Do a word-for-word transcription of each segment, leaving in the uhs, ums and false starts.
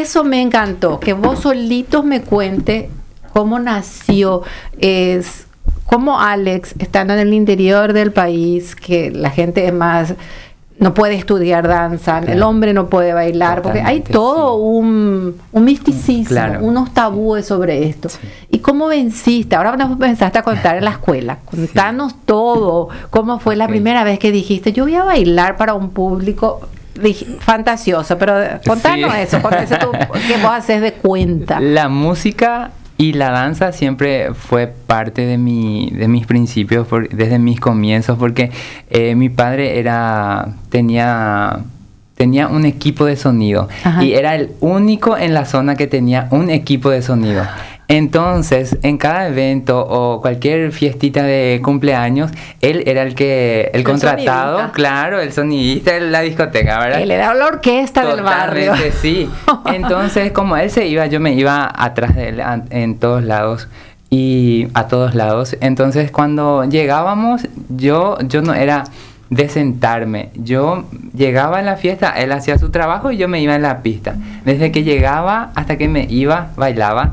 eso me encantó, que vos solitos me cuente cómo nació, es cómo Alex, estando en el interior del país, que la gente es más, no puede estudiar danza, claro, el hombre no puede bailar, totalmente, porque hay todo sí. un, un misticismo, claro, unos tabúes sobre esto. Sí. ¿Y cómo venciste? Ahora nos pensaste a contar en la escuela. Contanos sí. todo. ¿Cómo fue okay. la primera vez que dijiste, yo voy a bailar para un público fantasioso? Pero contanos sí. eso, contanos eso que vos haces de cuenta. La música y la danza siempre fue parte de mi de mis principios por, desde mis comienzos, porque eh, mi padre era tenía tenía un equipo de sonido. Ajá. Y era el único en la zona que tenía un equipo de sonido. Entonces, en cada evento o cualquier fiestita de cumpleaños, él era el que el, el contratado, sonidista. Claro, el sonidista de la discoteca, ¿verdad? Él era la orquesta Totalmente, del barrio. Sí. Entonces, como él se iba, yo me iba atrás de él en todos lados y a todos lados. Entonces, cuando llegábamos, yo yo no era de sentarme. Yo llegaba a la fiesta, él hacía su trabajo y yo me iba en la pista. Desde que llegaba hasta que me iba, bailaba.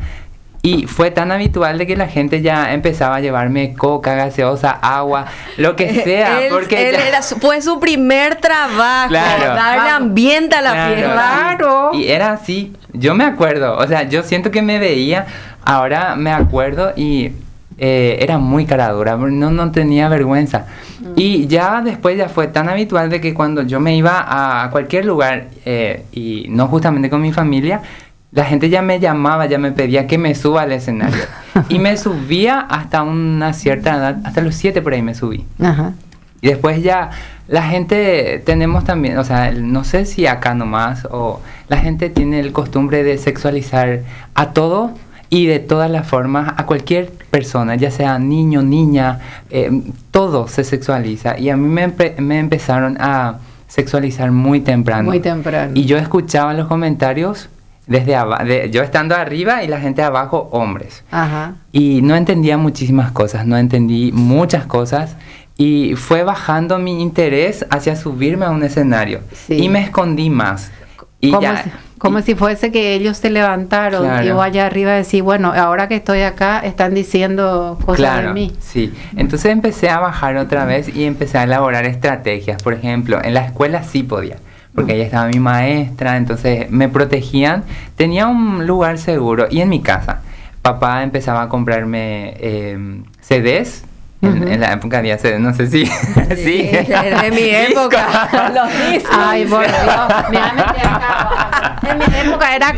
Y fue tan habitual de que la gente ya empezaba a llevarme coca, gaseosa, agua, lo que sea. él, porque él ya... era, fue su primer trabajo, claro, darle ambiente a la claro, fiesta. Claro. Y era así. Yo me acuerdo, o sea, yo siento que me veía, ahora me acuerdo y eh, era muy cara dura, no, no tenía vergüenza. Mm. Y ya después ya fue tan habitual de que cuando yo me iba a cualquier lugar, eh, y no justamente con mi familia, la gente ya me llamaba, ya me pedía que me suba al escenario. Y me subía hasta una cierta edad, hasta los siete por ahí me subí. Ajá. Y después ya la gente tenemos también, o sea, no sé si acá nomás, o la gente tiene el costumbre de sexualizar a todo y de todas las formas, a cualquier persona, ya sea niño, niña, eh, todo se sexualiza. Y a mí me, empe- me empezaron a sexualizar muy temprano. Muy temprano. Y yo escuchaba los comentarios desde abajo, de, yo estando arriba y la gente abajo, hombres. Ajá. Y no entendía muchísimas cosas, no entendí muchas cosas y fue bajando mi interés hacia subirme a un escenario. Sí. Y me escondí más. Y como, ya, si, como y, si fuese que ellos se levantaron, claro, y vos allá arriba decís, bueno, ahora que estoy acá están diciendo cosas claro, de mí. Sí, entonces empecé a bajar otra vez y empecé a elaborar estrategias. Por ejemplo, en la escuela sí podía, porque ahí estaba mi maestra, entonces me protegían, tenía un lugar seguro. Y en mi casa, papá empezaba a comprarme eh, C Ds. En, uh-huh. en la época había C Ds, no sé si... Sí, sí. De mi época. Los discos. Ay, por Dios. Mira, me acá. En mi época era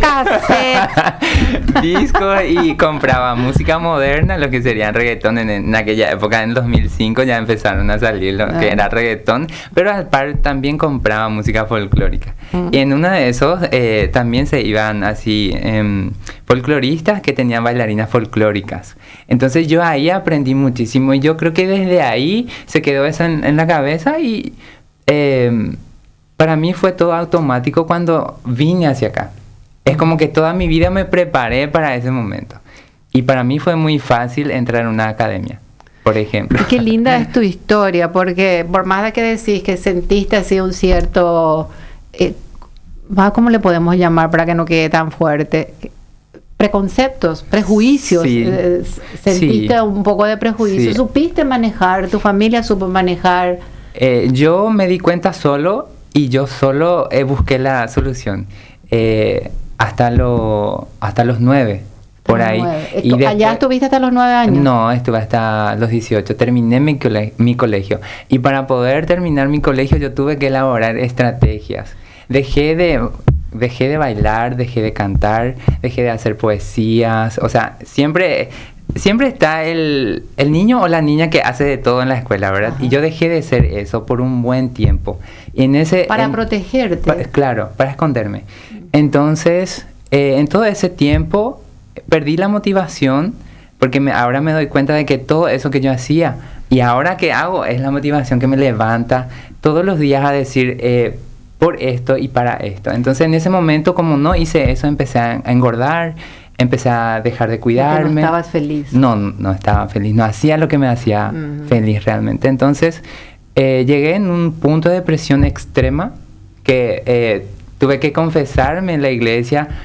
cassette. Disco, y compraba música moderna, lo que serían reggaetón. En, en aquella época, en dos mil cinco, ya empezaron a salir lo uh-huh. que era reggaetón. Pero al par también compraba música folclórica. Uh-huh. Y en uno de esos eh, también se iban así eh, folcloristas que tenían bailarinas folclóricas. Entonces yo ahí aprendí muchísimo y yo creo que desde ahí se quedó eso en, en la cabeza y eh, para mí fue todo automático cuando vine hacia acá. Es como que toda mi vida me preparé para ese momento. Y para mí fue muy fácil entrar en una academia, por ejemplo. Qué linda es tu historia, porque por más de que decís que sentiste así un cierto... Eh, ¿cómo le podemos llamar para que no quede tan fuerte? Preconceptos, prejuicios, sí, eh, sentiste sí, un poco de prejuicio, sí. ¿Supiste manejar? ¿Tu familia supo manejar? Eh, yo me di cuenta solo y yo solo eh, busqué la solución eh, hasta, lo, hasta los nueve, por ahí. Y después, ¿allá estuviste hasta los nueve años? No, estuve hasta los dieciocho, terminé mi, cole, mi colegio y para poder terminar mi colegio yo tuve que elaborar estrategias. Dejé de... Dejé de bailar, dejé de cantar, dejé de hacer poesías, o sea, siempre, siempre está el, el niño o la niña que hace de todo en la escuela, ¿verdad? Ajá. Y yo dejé de ser eso por un buen tiempo. Y en ese, para en, protegerte. Pa, claro, para esconderme. Entonces, eh, en todo ese tiempo, perdí la motivación, porque me, ahora me doy cuenta de que todo eso que yo hacía, y ahora que hago, es la motivación que me levanta todos los días a decir... Eh, por esto y para esto. Entonces en ese momento, como no hice eso, empecé a engordar, empecé a dejar de cuidarme. Porque no estabas feliz. No, no estaba feliz, no hacía lo que me hacía uh-huh. feliz realmente. Entonces eh, llegué en un punto de depresión extrema que eh, tuve que confesarme en la iglesia